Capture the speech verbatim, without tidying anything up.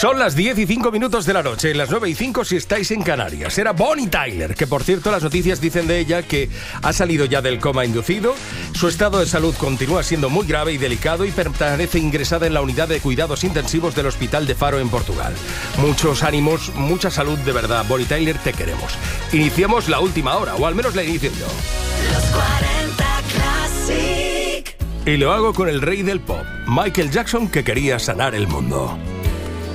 Son las diez y cinco minutos de la noche, las nueve y cinco si estáis en Canarias. Era Bonnie Tyler, que por cierto las noticias dicen de ella que ha salido ya del coma inducido. Su estado de salud continúa siendo muy grave y delicado y permanece ingresada en la unidad de cuidados intensivos del Hospital de Faro en Portugal. Muchos ánimos, mucha salud de verdad. Bonnie Tyler, te queremos. Iniciamos la última hora, o al menos la inicio yo. Los cuarenta Classic. Y lo hago con el rey del pop, Michael Jackson, que quería sanar el mundo.